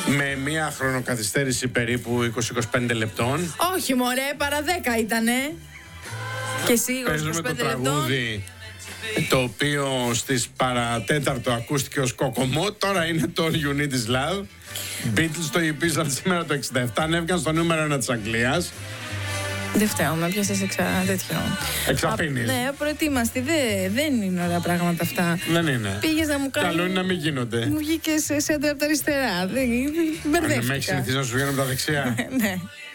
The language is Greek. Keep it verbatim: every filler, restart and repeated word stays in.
Με μία χρονοκαθυστέρηση περίπου είκοσι με είκοσι πέντε λεπτών. Όχι μωρέ, παρά δέκα ήτανε. Και εσύ παίζουμε το τραγούδι, το οποίο στις παρατέταρτο ακούστηκε ως Κοκομό. Τώρα είναι το You Need Is Love. Beatles το υπήρξαν σήμερα το εξήντα επτά. Ανέβηκαν στο νούμερο ένα της Αγγλίας. Δεν φταίω, με πιάσες εξα... τέτοιο. Εξαπίνεις. Ναι, προετοίμαστη. Δε, δεν είναι ωραία πράγματα αυτά. Δεν είναι. Πήγες να μου κάνεις. Καλό είναι να μην γίνονται. Μου βγήκε σε σέντρα από τα αριστερά. Δεν μπερδεύτηκα. Αν με έχεις συνηθίσει να σου βγαίνω από τα δεξιά. Ναι.